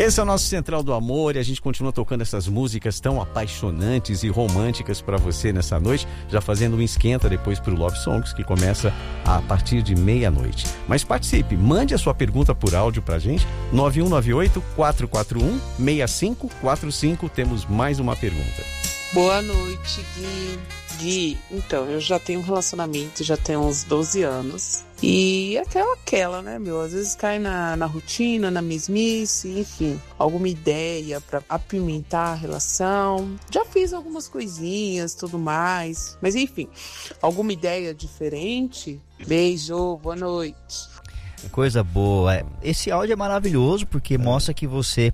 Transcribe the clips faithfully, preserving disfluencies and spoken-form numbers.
Esse é o nosso Central do Amor e a gente continua tocando essas músicas tão apaixonantes e românticas pra você nessa noite, já fazendo um esquenta depois pro Love Songs, que começa a partir de meia-noite. Mas participe, mande a sua pergunta por áudio pra gente, nove um nove oito, quatro quatro um, seis cinco quatro cinco. Temos mais uma pergunta. Boa noite, Gui. Gui, então, eu já tenho um relacionamento, já tenho uns doze anos. E aquela, aquela, né, meu? Às vezes cai na, na rotina, na mesmice, enfim. Alguma ideia pra apimentar a relação. Já fiz algumas coisinhas, tudo mais. Mas, enfim, alguma ideia diferente? Beijo, boa noite. Coisa boa. Esse áudio é maravilhoso porque é. mostra que você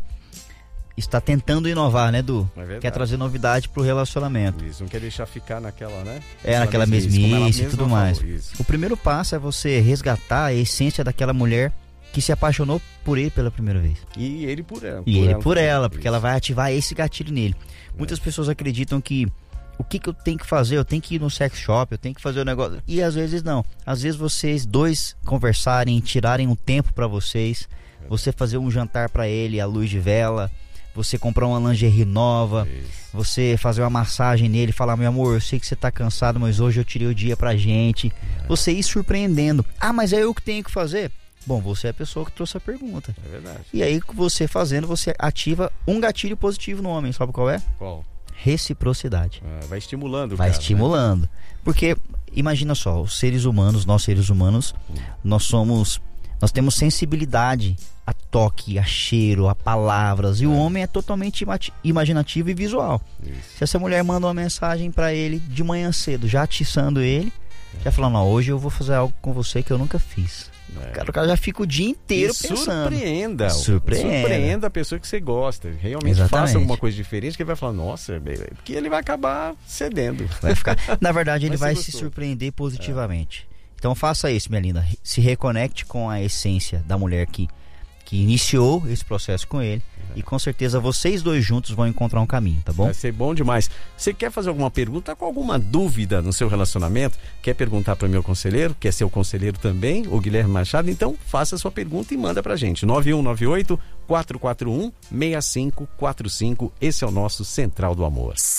está tentando inovar, né, Du? É quer trazer novidade pro relacionamento. Isso, não quer deixar ficar naquela, né? É, naquela mesmice e tudo mais. O primeiro passo é você resgatar a essência daquela mulher que se apaixonou por ele pela primeira vez. E ele por ela. E por ele ela, por ela, isso. porque ela vai ativar esse gatilho nele. É. Muitas pessoas acreditam que o que, que eu tenho que fazer? Eu tenho que ir no sex shop, eu tenho que fazer o negócio. E às vezes não. Às vezes vocês dois conversarem, tirarem um tempo pra vocês, é. você fazer um jantar pra ele à luz de vela, você comprar uma lingerie nova, isso. você fazer uma massagem nele, falar, meu amor, eu sei que você tá cansado, mas hoje eu tirei o dia pra gente. É. Você ir surpreendendo. Ah, mas é eu que tenho que fazer? Bom, você é a pessoa que trouxe a pergunta. É verdade. E aí, você fazendo, você ativa um gatilho positivo no homem. Sabe qual é? Qual? Reciprocidade. Ah, vai estimulando. Vai cara, estimulando. Né? Porque, imagina só, os seres humanos, nós seres humanos, hum. nós somos... Nós temos sensibilidade a toque, a cheiro, a palavras. E é. o homem é totalmente imaginativo e visual. Isso. Se essa mulher manda uma mensagem pra ele de manhã cedo, já atiçando ele, é. já falando, ó, hoje eu vou fazer algo com você que eu nunca fiz. É. Cara, o cara já fica o dia inteiro e pensando. Surpreenda. Surpreenda. Surpreenda a pessoa que você gosta. Realmente Exatamente. faça alguma coisa diferente que ele vai falar, nossa, porque ele vai acabar cedendo. Vai ficar. Na verdade, ele vai se se surpreender positivamente. É. Então faça isso, minha linda. Se reconecte com a essência da mulher que, que iniciou esse processo com ele. É. E com certeza vocês dois juntos vão encontrar um caminho, tá bom? Vai ser bom demais. Você quer fazer alguma pergunta, com alguma dúvida no seu relacionamento? Quer perguntar para o meu conselheiro? Quer ser o conselheiro também, o Guilherme Machado? Então faça a sua pergunta e manda pra gente. nove um nove oito, quatro quatro um, seis cinco quatro cinco. Esse é o nosso Central do Amor.